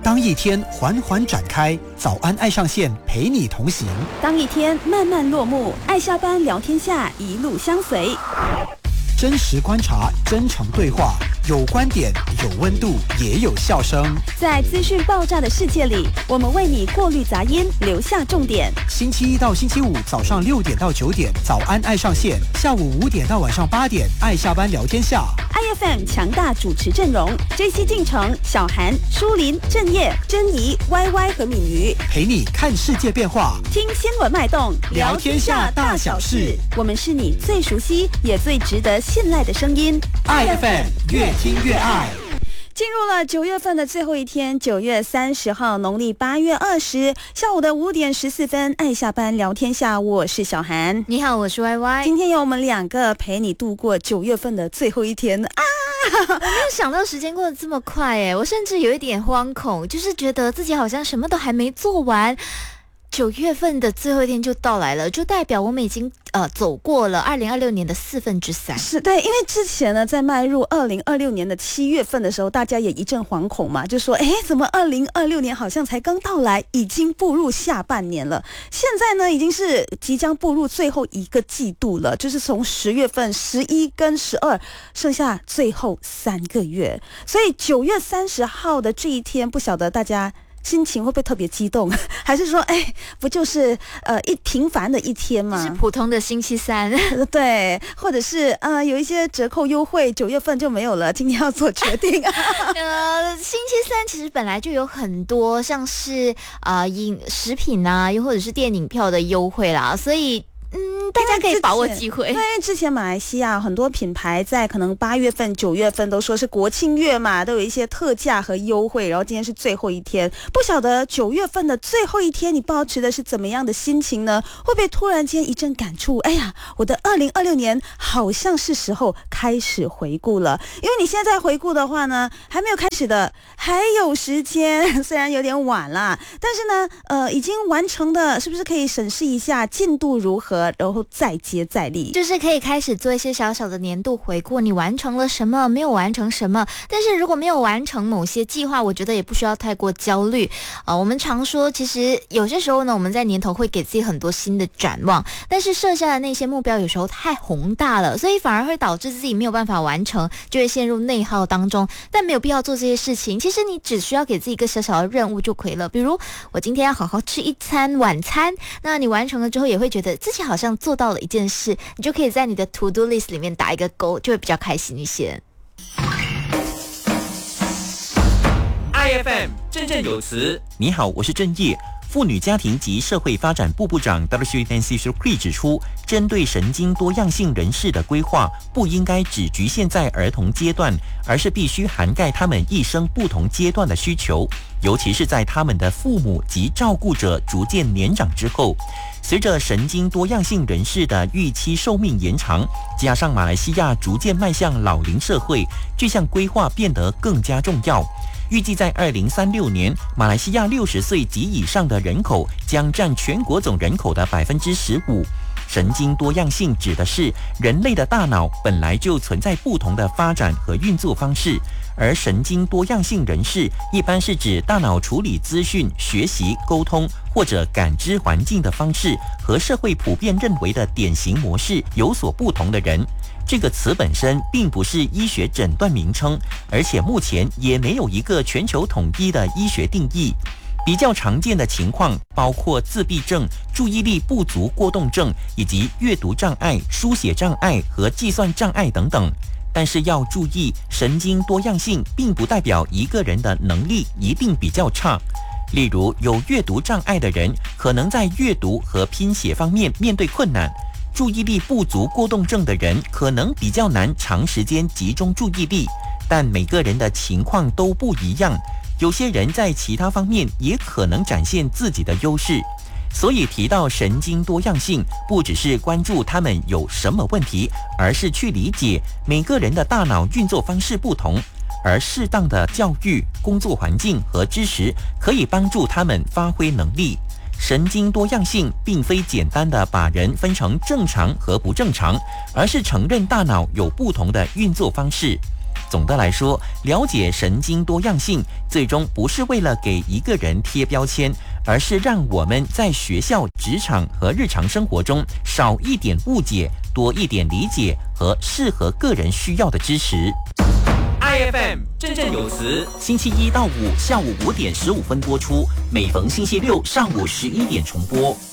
当一天缓缓展开，早安爱上线陪你同行； 当一天慢慢落幕，爱下班聊天下一路相随。 真实观察，真诚对话，有观点，有温度，也有笑声。 在资讯爆炸的世界里，我们为你过滤杂音，留下重点。 星期一到星期五早上6点到9点，早安爱上线；下午5点到晚上8点，爱下班聊天下。 IFM 强大主持阵容：JC进城、小韩、舒林、郑业、珍妮、YY 和敏瑜， 陪你看世界变化， 听新闻脉动， 聊天下大小事。 我们是你最熟悉也最值得信赖的声音。 IFM 越听越爱。 进入了9月份的最后一天，9月30号，农历8月20，下午的5点14分，爱下班聊天下，我是小韩。 你好，我是 YY。 今天有我们2个陪你度过9月份的最后一天啊！ 我没有想到时间过得这么快耶，我甚至有一点惶恐，就是觉得自己好像什么都还没做完。9月份的最后一天就到来了，就代表我们已经走过了2026年的3/4。 是对，因为之前呢，在迈入2026年的7月份的时候，大家也一阵惶恐嘛，就说，怎么2026年好像才刚到来，已经步入下半年了？现在呢，已经是即将步入最后一个季度了，就是从10月份、11跟12，剩下最后3个月。所以9月30号的这一天，不晓得大家心情会不会特别激动，还是说不就是平凡的一天吗？ 是普通的星期三。 对，或者是有一些折扣优惠9月份就没有了，今天要做决定。 星期三其实本来就有很多像是食品啊，又或者是电影票的优惠啦，所以大家可以把握机会。 因为之前马来西亚很多品牌在可能8月份、9月份都说是国庆月嘛，都有一些特价和优惠，然后今天是最后一天，不晓得9月份的最后一天你抱持的是怎么样的心情呢？会不会突然间一阵感触？哎呀，我的2026年好像是时候开始回顾了。因为你现在回顾的话呢，还没有开始的，还有时间，虽然有点晚啦，但是呢，已经完成的，是不是可以审视一下进度如何，然后再接再厉， 就是可以开始做一些小小的年度回顾，你完成了什么，没有完成什么。但是如果没有完成某些计划，我觉得也不需要太过焦虑。我们常说，其实有些时候呢，我们在年头会给自己很多新的展望，但是设下的那些目标有时候太宏大了，所以反而会导致自己没有办法完成，就会陷入内耗当中。但没有必要做这些事情，其实你只需要给自己一个小小的任务就可以了。比如我今天要好好吃一餐晚餐，那你完成了之后也会觉得自己好像做到了一件事，你就可以在你的 to do list 里面打一个勾，就会比较开心一些。 IFM 振振有词。你好，我是郑业。妇女家庭及社会发展部部长 Dr. Nancy Shukri 指出，针对神经多样性人士的规划，不应该只局限在儿童阶段，而是必须涵盖他们一生不同阶段的需求，尤其是在他们的父母及照顾者逐渐年长之后。随着神经多样性人士的预期寿命延长，加上马来西亚逐渐迈向老龄社会，这项规划变得更加重要。预计在2036年，马来西亚60岁及以上的人口将占全国总人口的15%。神经多样性指的是人类的大脑本来就存在不同的发展和运作方式，而神经多样性人士一般是指大脑处理资讯、学习、沟通或者感知环境的方式和社会普遍认为的典型模式有所不同的人。这个词本身并不是医学诊断名称，而且目前也没有一个全球统一的医学定义。比较常见的情况包括自闭症、注意力不足过动症以及阅读障碍、书写障碍和计算障碍等等。但是要注意，神经多样性并不代表一个人的能力一定比较差。例如，有阅读障碍的人可能在阅读和拼写方面面对困难，注意力不足过动症的人可能比较难长时间集中注意力。但每个人的情况都不一样，有些人在其他方面也可能展现自己的优势。所以提到神经多样性，不只是关注他们有什么问题，而是去理解每个人的大脑运作方式不同，而适当的教育、工作环境和支持可以帮助他们发挥能力。神经多样性并非简单的把人分成正常和不正常，而是承认大脑有不同的运作方式。 总的来说，了解神经多样性，最终不是为了给一个人贴标签，而是让我们在学校、职场和日常生活中少一点误解，多一点理解和适合个人需要的支持。IFM 振振有词，星期一到五下午5点15分播出，每逢星期六上午11点重播。